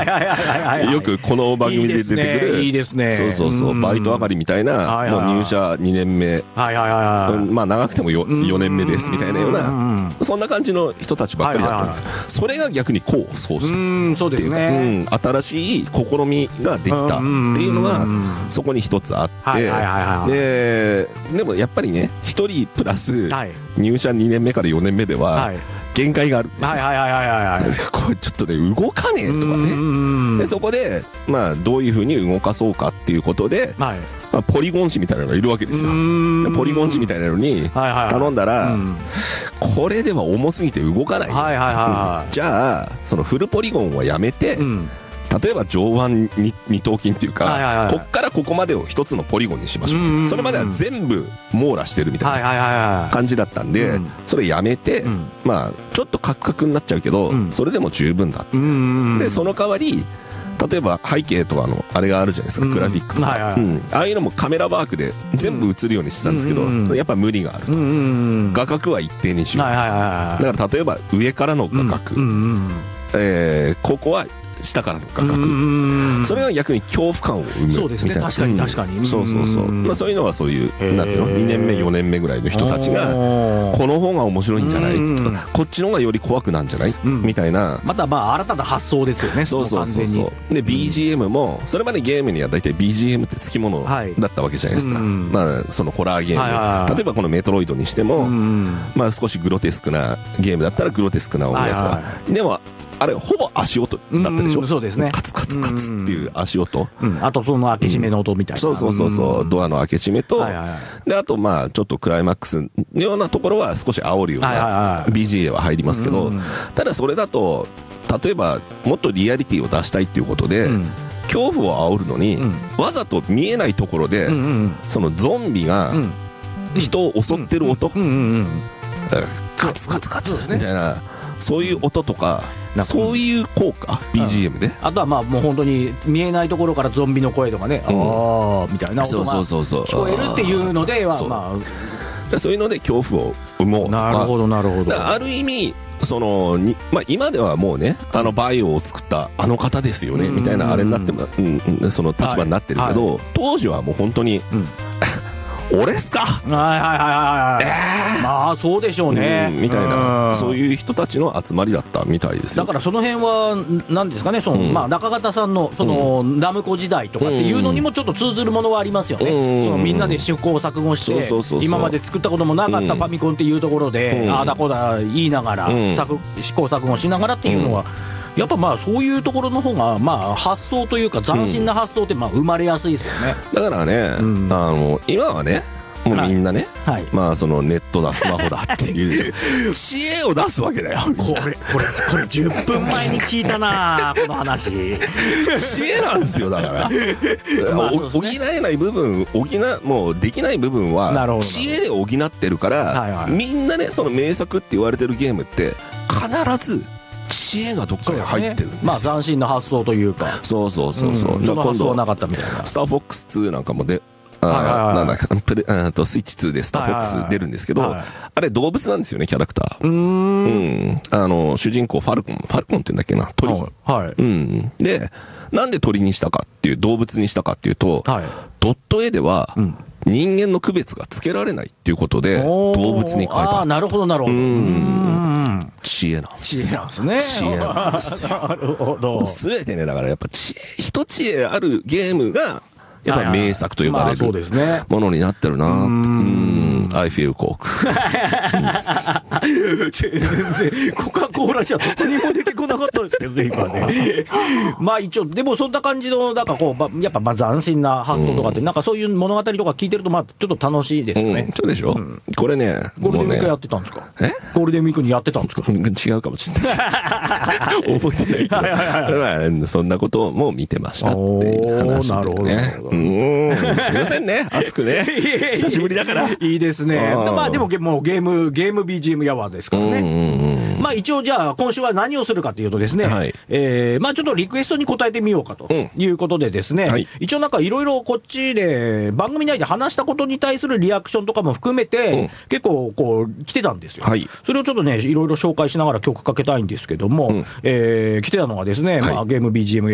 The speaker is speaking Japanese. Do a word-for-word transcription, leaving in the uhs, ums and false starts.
よくこの番組で出てくる、 いいですね、 そうそうそう、バイト上がりみたいな、もう入社にねんめ、まあ長くても よねんめですみたいなような、そんな感じの人たちばっかりだったんですよ。それが逆に功を奏したっていうか、新しい試みができたっていうのがそこに一つあって、ででもやっぱりね、一人プラス入社にねんめからよねんめでは限界があるんですよ。これちょっとね、動かねえとかね。でそこでまあどういうふうに動かそうかっていうことで、まあ、ポリゴン師みたいなのがいるわけですよ。ポリゴン師みたいなのに頼んだら、これでは重すぎて動かない。じゃあそのフルポリゴンはやめて、例えば上腕二頭筋っていうか、こっからここまでを一つのポリゴンにしましょう。それまでは全部網羅してるみたいな感じだったんで、それやめて、まあちょっとカクカクになっちゃうけど、それでも十分だ。でその代わり、例えば背景とかのあれがあるじゃないですか、グラフィックとか、ああいうのもカメラワークで全部映るようにしてたんですけど、やっぱ無理があると。画角は一定にしよう。だから例えば上からの画角、えここは下からの画角、それが逆に恐怖感を生む。そうですね、確かに確かに。そうそうそう、まあそういうのはそういうなんていうの、にねんめよねんめぐらいの人たちがこの方が面白いんじゃないとか、こっちの方がより怖くなんじゃないみたいな、またまあ新たな発想ですよね。そうそうそうそう。で ビージーエム もそれまでゲームには大体 ビージーエム って付き物だったわけじゃないですか。まあそのホラーゲーム、例えばこのメトロイドにしても、まあ少しグロテスクなゲームだったらグロテスクな音楽とか、でもあれほぼ足音だったでしょ。そうですね、カツカツカツっていう足音、あとその開け閉めの音みたいな、そうそうそうそう、ドアの開け閉めと、であとまあちょっとクライマックスのようなところは少し煽るような ビージーエー は入りますけど、ただそれだと例えばもっとリアリティを出したいっていうことで、恐怖を煽るのにわざと見えないところでそのゾンビが人を襲ってる音、カツカツカツみたいな、そういう音とか、そういう効果 ビージーエム で、あとはまあもう本当に見えないところからゾンビの声とかね、ああみたいな音が聞こえるっていうのでは、まあそういうので恐怖を生もう。なるほどなるほど。ある意味そのに、まあ、今ではもうね、あのバイオを作ったあの方ですよねみたいなあれになっても、その立場になってるけど、当時はもう本当に俺っすか、はいはいはいはい、えー、まあそうでしょうね、うん、みたいな、うん、そういう人たちの集まりだったみたいですよ。だからその辺は何ですかね、その、うん、まあ、中方さんのその、うん、ナムコ時代とかっていうのにもちょっと通ずるものはありますよね、うん、そのみんなで試行錯誤して今まで作ったこともなかったファミコンっていうところで、うん、ああだこうだ言いながら、うん、試行錯誤しながらっていうのは、うん、やっぱまあそういうところの方がまあ発想というか斬新な発想ってまあ生まれやすいですよね、うん、だからね、うん、あの今はねもうみんなね、はい、まあそのネットだスマホだっていう知恵を出すわけだよ。これこれこれじゅっぷんまえに聞いたなこの話。知恵なんですよ。だからまあ、ね、補えない部分補もうできない部分は知恵で補ってるから、はいはい、みんなねその名作って言われてるゲームって必ず知恵がどっかに入ってるんですよ。まあ斬新な発想というか、そうそうそうそう、うん、その発想はなかったみたいな。スターフォックスツーなんかもでなんだプレあとスイッチツーでスターフォックス出るんですけど、はいはいはい、あれ動物なんですよね、キャラクター。うーん、うん、あの主人公ファルコンファルコンって言うんだっけな、鳥、はいはい、うん、でなんで鳥にしたかっていう動物にしたかっていうと、はい、ドット絵では、うん、人間の区別がつけられないっていうことで動物に変えた。あ、なるほどなるほど。うん、知恵なんですよ。知恵なんですね。知恵なんですよ。なるほど。すべてね、だからやっぱ知恵一知恵あるゲームがやっぱり名作と呼ばれるものになってるなって。うん、I feel Coke。全然コカ・コーラじゃどこにも出てこなかったですけどね今ね。まあ一応でもそんな感じのなんかこうやっぱまあ斬新な発想とかってなんかそういう物語とか聞いてるとまあちょっと楽しいですよね。そうでしょ。これねゴールデンウィークやってたんですか。え？ゴールデンウィークにやってたんですか。違うかもしれない。覚えてないけど。そんなことも見てましたっていう話でね。うん、すみませんね、熱くね、久しぶりだから。いいですね。まあでももうゲームゲーム ビージーエム ヤワーですからね。まあ一応じゃあ今週は何をするかというとですね、はい、えー、まあちょっとリクエストに答えてみようかということでですね、うん、はい、一応なんかいろいろこっちで番組内で話したことに対するリアクションとかも含めて、うん、結構こう来てたんですよ。はい、それをちょっとねいろいろ紹介しながら曲かけたいんですけども、うん、えー、来てたのがですね、はい、まあゲーム ビージーエム